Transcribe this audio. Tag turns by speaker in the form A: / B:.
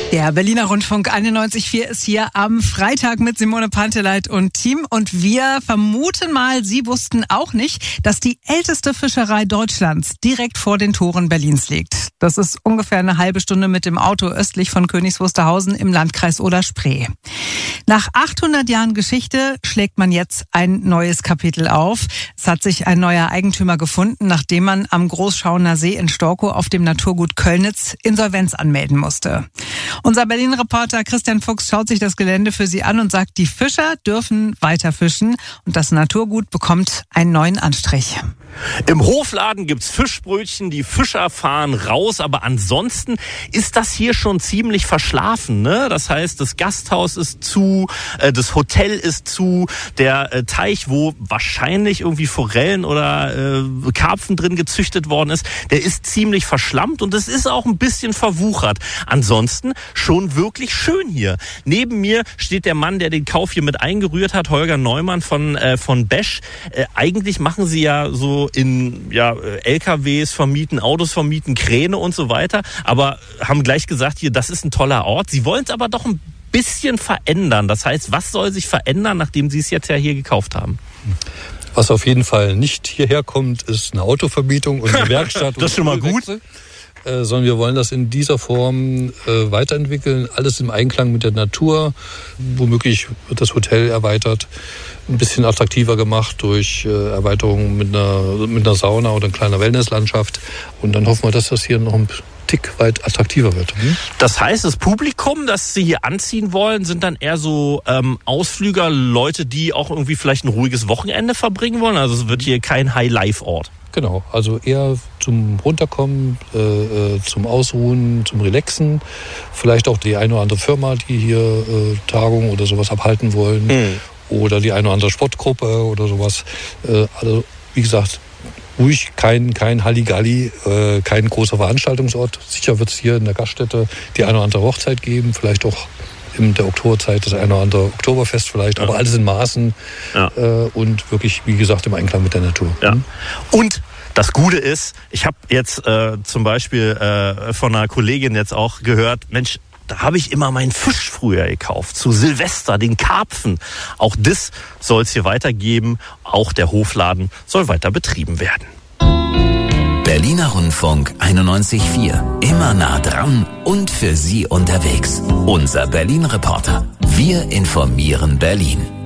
A: Der Berliner Rundfunk 91.4 ist hier am Freitag mit Simone Panteleit und Team. Und wir vermuten mal, Sie wussten auch nicht, dass die älteste Fischerei Deutschlands direkt vor den Toren Berlins liegt. Das ist ungefähr eine halbe Stunde mit dem Auto östlich von Königs Wusterhausen im Landkreis Oder-Spree. Nach 800 Jahren Geschichte schlägt man jetzt ein neues Kapitel auf. Es hat sich ein neuer Eigentümer gefunden, nachdem man am Großschauener See in Storkow auf dem Naturgut Köllnitz Insolvenz anmelden musste. Unser Berlin-Reporter Christian Fuchs schaut sich das Gelände für Sie an und sagt, die Fischer dürfen weiter fischen und das Naturgut bekommt einen neuen Anstrich.
B: Im Hofladen gibt's Fischbrötchen, die Fischer fahren raus, aber ansonsten ist das hier schon ziemlich verschlafen, ne? Das heißt, das Gasthaus ist zu, das Hotel ist zu, der Teich, wo wahrscheinlich irgendwie Forellen oder Karpfen drin gezüchtet worden ist, der ist ziemlich verschlammt und es ist auch ein bisschen verwuchert. Ansonsten schon wirklich schön hier. Neben mir steht der Mann, der den Kauf hier mit eingerührt hat, Holger Neumann von Besch. Eigentlich machen sie ja so in LKWs vermieten, Autos vermieten, Kräne und so weiter, aber haben gleich gesagt, hier, das ist ein toller Ort. Sie wollen es aber doch ein bisschen verändern. Das heißt, was soll sich verändern, nachdem Sie es jetzt ja hier gekauft haben?
C: Was auf jeden Fall nicht hierher kommt, ist eine Autovermietung und eine Werkstatt.
B: Das ist schon mal gut.
C: Sondern wir wollen das in dieser Form weiterentwickeln. Alles im Einklang mit der Natur. Womöglich wird das Hotel erweitert, ein bisschen attraktiver gemacht durch Erweiterung mit einer Sauna oder einer kleinen Wellnesslandschaft. Und dann hoffen wir, dass das hier noch ein Tick weit attraktiver wird.
B: Das heißt, das Publikum, das Sie hier anziehen wollen, sind dann eher so Ausflüger, Leute, die auch irgendwie vielleicht ein ruhiges Wochenende verbringen wollen? Also es wird hier kein High-Life-Ort.
C: Genau, also eher zum Runterkommen, zum Ausruhen, zum Relaxen. Vielleicht auch die eine oder andere Firma, die hier Tagungen oder sowas abhalten wollen. Oder die eine oder andere Sportgruppe oder sowas. Also wie gesagt, ruhig, kein Halligalli, kein großer Veranstaltungsort. Sicher wird es hier in der Gaststätte die eine oder andere Hochzeit geben, vielleicht auch in der Oktoberzeit das eine oder andere Oktoberfest vielleicht, aber alles in Maßen und wirklich, wie gesagt, im Einklang mit der Natur.
B: Ja. Und das Gute ist, ich habe jetzt zum Beispiel von einer Kollegin jetzt auch gehört, Mensch, da habe ich immer meinen Fisch früher gekauft, zu Silvester, den Karpfen. Auch das soll es hier weitergeben, auch der Hofladen soll weiter betrieben werden.
D: Berliner Rundfunk 91.4. Immer nah dran und für Sie unterwegs. Unser Berlin-Reporter. Wir informieren Berlin.